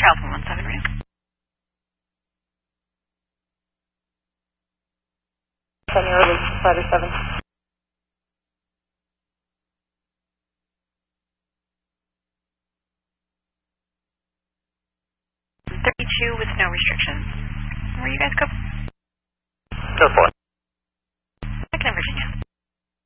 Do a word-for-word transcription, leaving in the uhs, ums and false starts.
Charles one one seven, right? Sending over five seven. thirty-two with no restrictions. Where you guys go? Go for it.